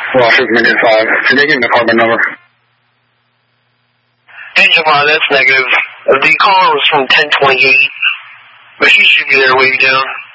Washington, negative 5. Can they give me the carbon number? Engine 5, that's negative. The caller was from 1028, but she should be there waiting down.